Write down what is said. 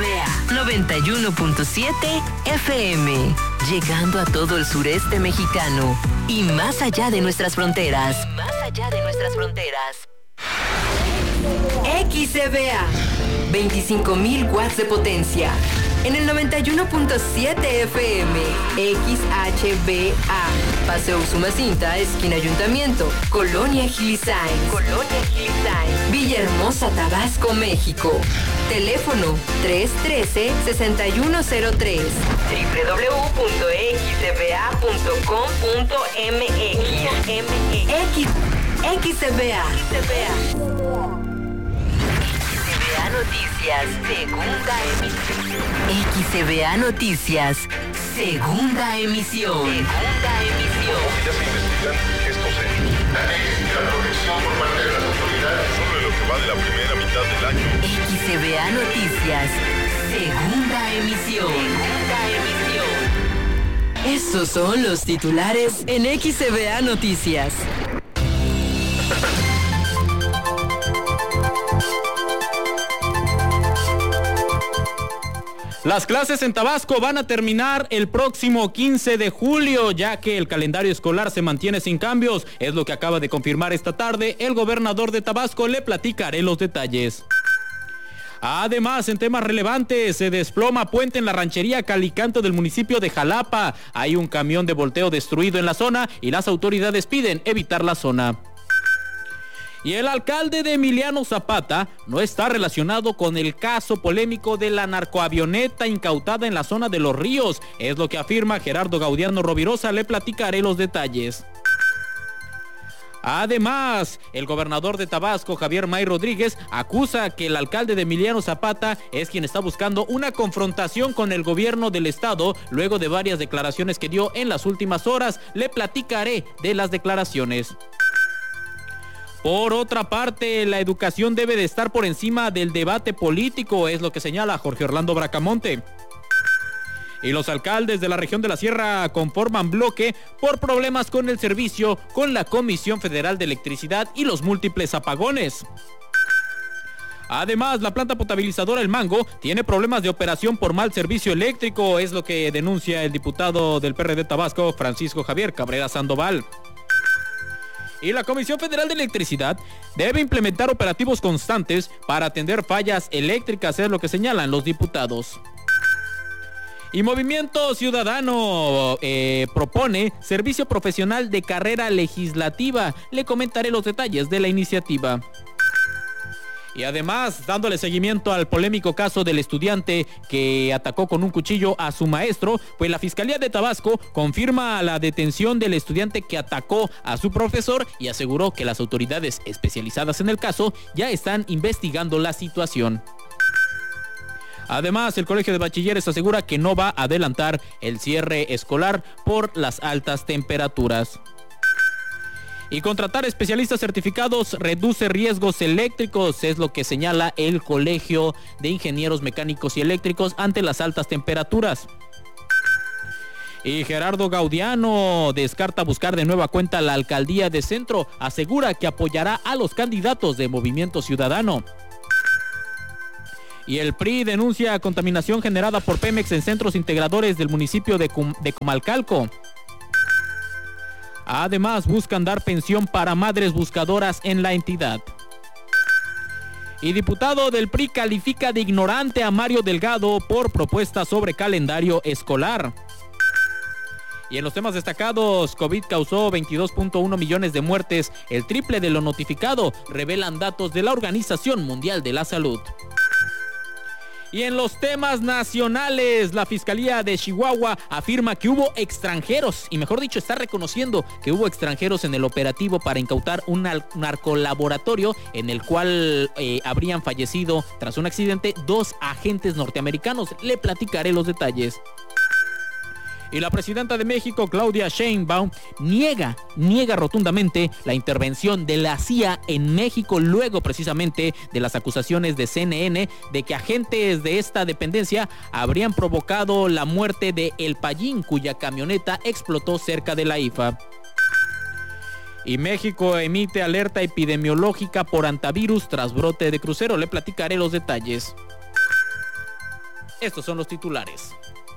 XCBA 91.7 FM, llegando a todo el sureste mexicano y más allá de nuestras fronteras. XCBA, 25,000 watts de potencia. En el 91.7 FM, XHBA, Paseo Usumacinta, esquina Ayuntamiento, Colonia Gilisain, Villahermosa, Tabasco, México. Teléfono 313-6103. www.xcba.com.mx. XCBA. Noticias, segunda emisión. XCBA Noticias, segunda emisión. Ya se investigan estos hechos. La protección por parte de las autoridades sobre lo que va de la primera mitad del año. XCBA Noticias, segunda emisión. Estos son los titulares en XCBA Noticias. Las clases en Tabasco van a terminar el próximo 15 de julio, ya que el calendario escolar se mantiene sin cambios. Es lo que acaba de confirmar esta tarde el gobernador de Tabasco. Le platicaré los detalles. Además, en temas relevantes, se desploma puente en la ranchería Calicanto del municipio de Jalapa. Hay un camión de volteo destruido en la zona y las autoridades piden evitar la zona. Y el alcalde de Emiliano Zapata no está relacionado con el caso polémico de la narcoavioneta incautada en la zona de Los Ríos. Es lo que afirma Gerardo Gaudiano Rovirosa. Le platicaré los detalles. Además, el gobernador de Tabasco, Javier May Rodríguez, acusa que el alcalde de Emiliano Zapata es quien está buscando una confrontación con el gobierno del estado luego de varias declaraciones que dio en las últimas horas. Le platicaré de las declaraciones. Por otra parte, la educación debe de estar por encima del debate político, es lo que señala Jorge Orlando Bracamonte. Y los alcaldes de la región de la Sierra conforman bloque por problemas con el servicio con la Comisión Federal de Electricidad y los múltiples apagones. Además, la planta potabilizadora El Mango tiene problemas de operación por mal servicio eléctrico, es lo que denuncia el diputado del PRD Tabasco, Francisco Javier Cabrera Sandoval. Y la Comisión Federal de Electricidad debe implementar operativos constantes para atender fallas eléctricas, es lo que señalan los diputados. Y Movimiento Ciudadano propone servicio profesional de carrera legislativa. Le comentaré los detalles de la iniciativa. Y además, dándole seguimiento al polémico caso del estudiante que atacó con un cuchillo a su maestro, pues la Fiscalía de Tabasco confirma la detención del estudiante que atacó a su profesor y aseguró que las autoridades especializadas en el caso ya están investigando la situación. Además, el Colegio de Bachilleres asegura que no va a adelantar el cierre escolar por las altas temperaturas. Y contratar especialistas certificados reduce riesgos eléctricos, es lo que señala el Colegio de Ingenieros Mecánicos y Eléctricos ante las altas temperaturas. Y Gerardo Gaudiano descarta buscar de nueva cuenta la alcaldía de Centro, asegura que apoyará a los candidatos de Movimiento Ciudadano. Y el PRI denuncia contaminación generada por Pemex en centros integradores del municipio de Comalcalco. Además, buscan dar pensión para madres buscadoras en la entidad. Y diputado del PRI califica de ignorante a Mario Delgado por propuesta sobre calendario escolar. Y en los temas destacados, COVID causó 22.1 millones de muertes, el triple de lo notificado, revelan datos de la Organización Mundial de la Salud. Y en los temas nacionales, la Fiscalía de Chihuahua afirma que hubo extranjeros, y mejor dicho, está reconociendo que hubo extranjeros en el operativo para incautar un narcolaboratorio en el cual habrían fallecido tras un accidente 2 agentes norteamericanos. Le platicaré los detalles. Y la presidenta de México, Claudia Sheinbaum, niega rotundamente la intervención de la CIA en México luego precisamente de las acusaciones de CNN de que agentes de esta dependencia habrían provocado la muerte de El Payín, cuya camioneta explotó cerca de la IFA. Y México emite alerta epidemiológica por antivirus tras brote de crucero. Le platicaré los detalles. Estos son los titulares.